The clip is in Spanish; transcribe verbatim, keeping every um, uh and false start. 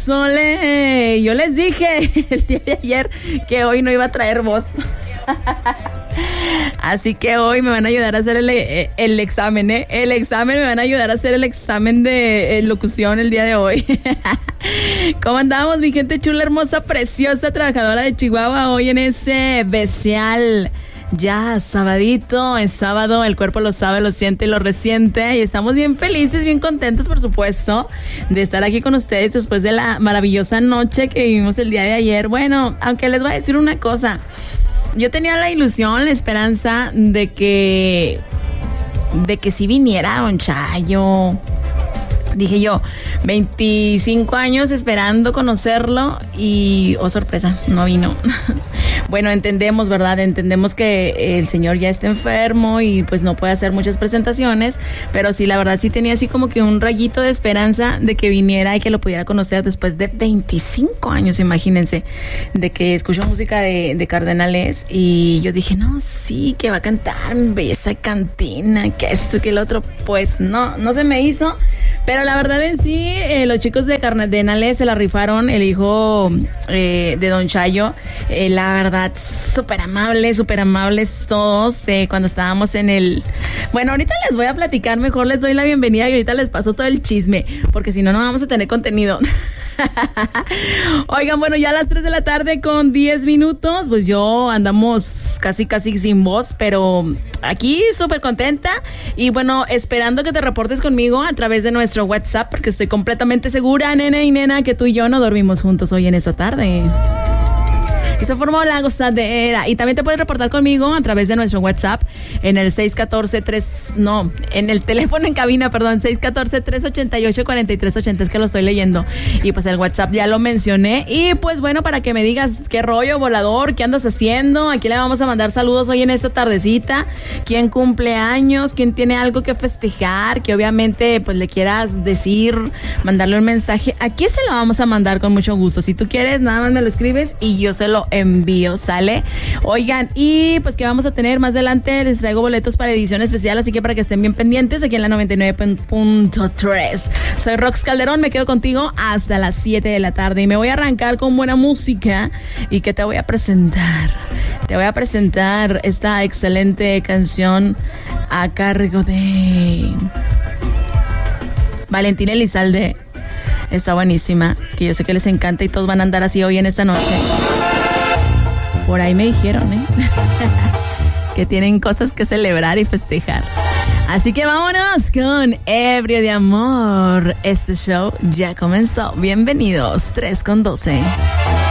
Sole. Yo les dije el día de ayer que hoy no iba a traer voz. Así que hoy me van a ayudar a hacer el, el examen, ¿eh? El examen, me van a ayudar a hacer el examen de locución el día de hoy. ¿Cómo andamos, mi gente chula, hermosa, preciosa, trabajadora de Chihuahua? Hoy en ese especial, ya sabadito, es sábado, el cuerpo lo sabe, lo siente y lo resiente. Y estamos bien felices, bien contentos, por supuesto, de estar aquí con ustedes después de la maravillosa noche que vivimos el día de ayer. Bueno, aunque les voy a decir una cosa. Yo tenía la ilusión, la esperanza de que de que sí viniera Don Chayo. Dije yo, veinticinco años esperando conocerlo y, oh sorpresa, no vino. Bueno, entendemos, ¿verdad? Entendemos que el señor ya está enfermo y pues no puede hacer muchas presentaciones, pero sí, la verdad sí tenía así como que un rayito de esperanza de que viniera y que lo pudiera conocer después de veinticinco años, imagínense, de que escucho música de, de Cardenales y yo dije, no, sí, que va a cantar Belleza Cantina, que esto, que el otro, pues no, no se me hizo. Pero la verdad en sí, eh, los chicos de Cardenales se la rifaron, el hijo eh, de Don Chayo, eh, la verdad, súper amables, súper amables todos, eh, cuando estábamos en el... Bueno, ahorita les voy a platicar, mejor les doy la bienvenida y ahorita les paso todo el chisme, porque si no, no vamos a tener contenido. Oigan, bueno, ya a las tres de la tarde con diez minutos, pues yo andamos casi casi sin voz, pero aquí súper contenta y bueno, esperando que te reportes conmigo a través de nuestro WhatsApp, porque estoy completamente segura, nena y nena, que tú y yo no dormimos juntos hoy en esta tarde. Y se formó la gozadera. Y también te puedes reportar conmigo a través de nuestro WhatsApp en el seis uno cuatro tres, no, en el teléfono en cabina, perdón, seis uno cuatro tres ocho ocho cuatro tres ocho cero, es que lo estoy leyendo. Y pues el WhatsApp ya lo mencioné. Y pues bueno, para que me digas qué rollo, volador, qué andas haciendo. Aquí le vamos a mandar saludos hoy en esta tardecita. ¿Quién cumple años? ¿Quién tiene algo que festejar? Que obviamente pues le quieras decir, mandarle un mensaje. Aquí se lo vamos a mandar con mucho gusto. Si tú quieres, nada más me lo escribes y yo se lo envío, ¿sale? Oigan, y pues que vamos a tener más adelante, les traigo boletos para edición especial, así que para que estén bien pendientes aquí en la noventa y nueve punto tres. Soy Rox Calderón, me quedo contigo hasta las siete de la tarde y me voy a arrancar con buena música. ¿Y qué te voy a presentar? Te voy a presentar esta excelente canción a cargo de Valentín Elizalde. Está buenísima, que yo sé que les encanta y todos van a andar así hoy en esta noche. Por ahí me dijeron, ¿eh? que tienen cosas que celebrar y festejar. Así que vámonos con Ebrio de Amor. Este show ya comenzó. Bienvenidos, tres con doce.